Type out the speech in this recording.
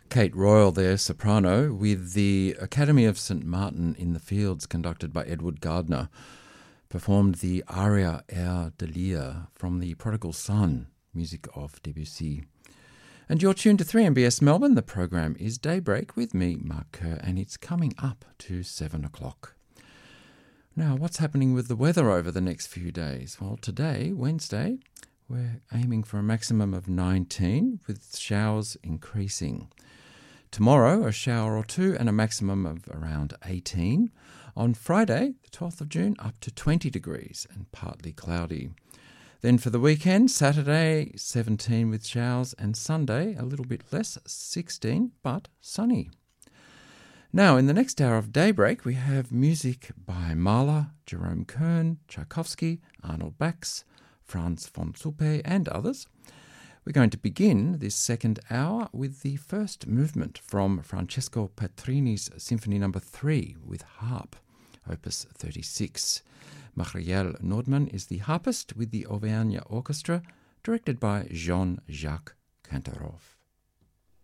Kate Royal there, soprano, with the Academy of St. Martin in the Fields, conducted by Edward Gardner, performed the aria Air de Lyre from The Prodigal Son, music of Debussy. And you're tuned to 3MBS Melbourne. The program is Daybreak with me, Mark Kerr, and it's coming up to 7 o'clock. Now, what's happening with the weather over the next few days? Well, today, Wednesday, we're aiming for a maximum of 19, with showers increasing. Tomorrow, a shower or two and a maximum of around 18. On Friday, the 12th of June, up to 20 degrees and partly cloudy. Then for the weekend, Saturday, 17 with showers, and Sunday, a little bit less, 16, but sunny. Now, in the next hour of Daybreak, we have music by Mahler, Jerome Kern, Tchaikovsky, Arnold Bax, Franz von Suppe, and others. We're going to begin this second hour with the first movement from Francesco Patrini's Symphony No. 3 with harp, Opus 36. Marielle Nordmann is the harpist with the Auvergne Orchestra, directed by Jean-Jacques Kantarov.